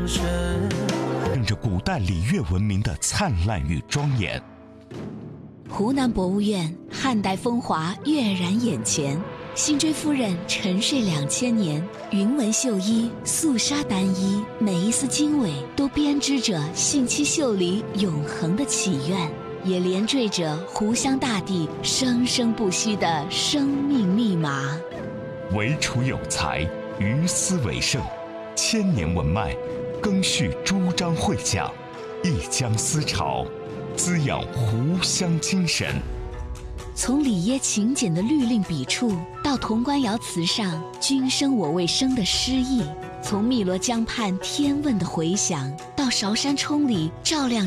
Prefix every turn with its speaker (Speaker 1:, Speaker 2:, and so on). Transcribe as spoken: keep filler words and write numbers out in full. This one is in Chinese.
Speaker 1: 映着古代礼乐文明的灿烂与庄严。
Speaker 2: 湖南博物院汉代风华跃然眼前，辛追夫人沉睡两千年，云纹绣衣，素纱单衣，每一丝经纬都编织着信息秀里永恒的祈愿，也连缀着湖湘大地生生不息的生命密码。
Speaker 1: 惟楚有才，于斯为盛，千年文脉，更续诸章会讲，一江思潮，滋养湖湘精神。
Speaker 2: 从里耶勤俭的律令笔触，到潼关窑瓷上君生我未生的诗意；从汨罗江畔天问的回响，到韶山冲里照亮